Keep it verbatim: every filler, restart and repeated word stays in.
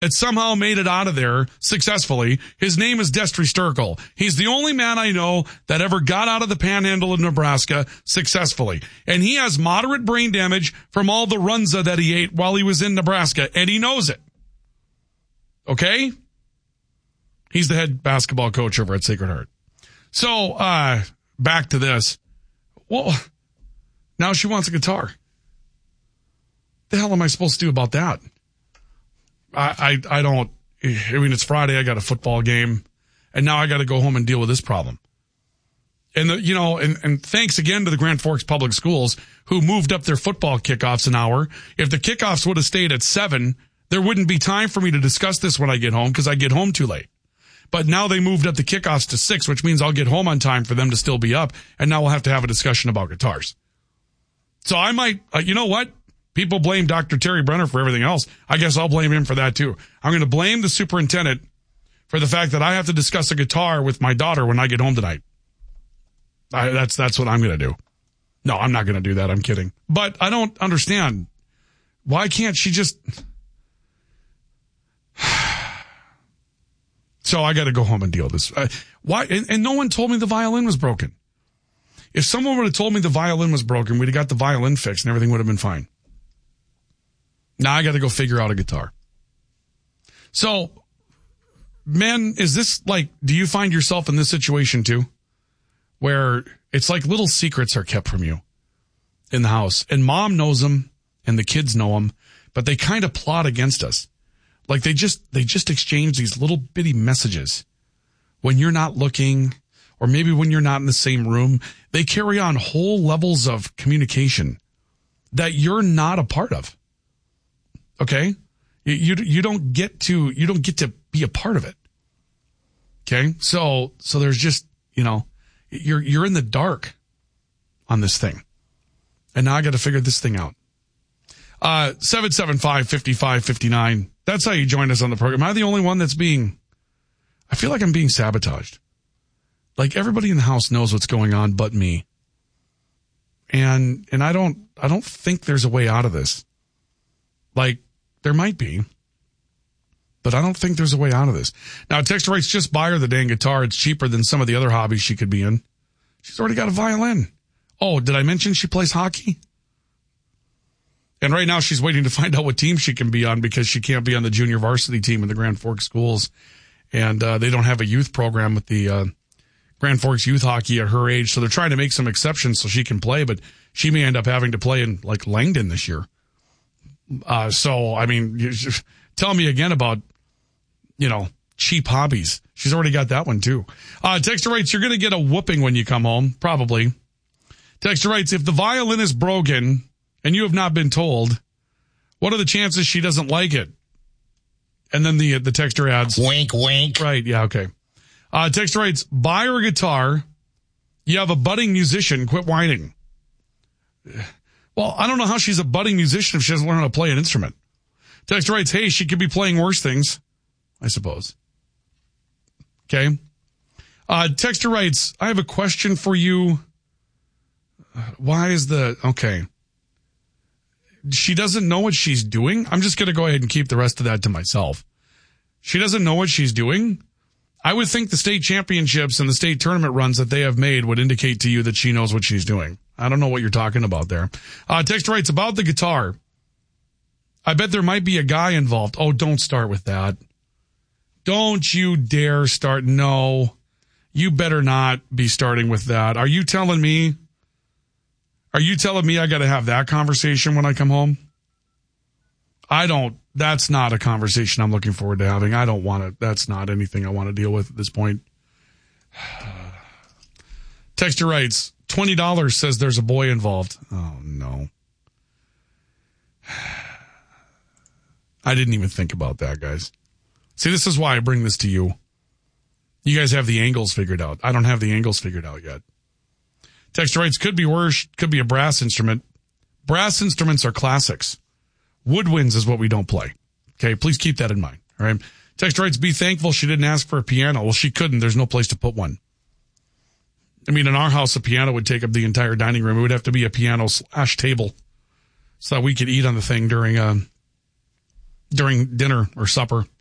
that somehow made it out of there successfully. His name is Destry Sturkle. He's the only man I know that ever got out of the panhandle of Nebraska successfully. And he has moderate brain damage from all the runza that he ate while he was in Nebraska, and he knows it. Okay? He's the head basketball coach over at Sacred Heart. So, uh, back to this. Well, now she wants a guitar. The hell am I supposed to do about that? I, I, I don't, I mean, it's Friday. I got a football game, and now I got to go home and deal with this problem. And, the, you know, and, and thanks again to the Grand Forks Public Schools who moved up their football kickoffs an hour. If the kickoffs would have stayed at seven, there wouldn't be time for me to discuss this when I get home because I get home too late. But now they moved up the kickoffs to six, which means I'll get home on time for them to still be up. And now we'll have to have a discussion about guitars. So I might, uh, you know what? People blame Doctor Terry Brenner for everything else. I guess I'll blame him for that too. I'm going to blame the superintendent for the fact that I have to discuss a guitar with my daughter when I get home tonight. I, that's, that's what I'm going to do. No, I'm not going to do that. I'm kidding. But I don't understand. Why can't she just... So I got to go home and deal with this. Uh, why? And, and no one told me the violin was broken. If someone would have told me the violin was broken, we'd have got the violin fixed and everything would have been fine. Now I got to go figure out a guitar. So, men, is this like, do you find yourself in this situation too? Where it's like little secrets are kept from you in the house. And mom knows them and the kids know them, but they kind of plot against us. Like they just, they just exchange these little bitty messages when you're not looking, or maybe when you're not in the same room. They carry on whole levels of communication that you're not a part of. Okay? You, you, you don't get to, you don't get to be a part of it. Okay? So, so there's just, you know, you're, you're in the dark on this thing. And now I got to figure this thing out. Uh, seven seven five, five five five nine. That's how you join us on the program. Am I the only one that's being, I feel like I'm being sabotaged. Like everybody in the house knows what's going on but me. And, and I don't, I don't think there's a way out of this. Like there might be, but I don't think there's a way out of this. Now, Texter writes, just buy her the dang guitar. It's cheaper than some of the other hobbies she could be in. She's already got a violin. Oh, did I mention she plays hockey? And right now she's waiting to find out what team she can be on because she can't be on the junior varsity team in the Grand Forks schools. And uh, they don't have a youth program with the uh, Grand Forks youth hockey at her age. So they're trying to make some exceptions so she can play, but she may end up having to play in like Langdon this year. Uh, so, I mean, you, tell me again about, you know, cheap hobbies. She's already got that one too. Uh, Texter writes, you're going to get a whooping when you come home. Probably. Texter writes, if the violin is broken and you have not been told, what are the chances she doesn't like it? And then the the texter adds, wink, wink. Right, yeah, okay. Uh, texter writes, buy her a guitar. You have a budding musician. Quit whining. Well, I don't know how she's a budding musician if she doesn't learn how to play an instrument. Texter writes, hey, she could be playing worse things, I suppose. Okay. Uh, texter writes, I have a question for you. Why is the, okay. She doesn't know what she's doing. I'm just going to go ahead and keep the rest of that to myself. She doesn't know what she's doing. I would think the state championships and the state tournament runs that they have made would indicate to you that she knows what she's doing. I don't know what you're talking about there. Uh, text writes about the guitar. I bet there might be a guy involved. Oh, don't start with that. Don't you dare start. No, you better not be starting with that. Are you telling me? Are you telling me I got to have that conversation when I come home? I don't. That's not a conversation I'm looking forward to having. I don't want to. That's not anything I want to deal with at this point. Texter writes, twenty dollars says there's a boy involved. Oh, no. I didn't even think about that, guys. See, this is why I bring this to you. You guys have the angles figured out. I don't have the angles figured out yet. Texter writes, could be worse, could be a brass instrument. Brass instruments are classics. Woodwinds is what we don't play. Okay, please keep that in mind. All right. Texter writes, be thankful she didn't ask for a piano. Well, she couldn't. There's no place to put one. I mean, in our house, a piano would take up the entire dining room. It would have to be a piano slash table so that we could eat on the thing during, um, during dinner or supper.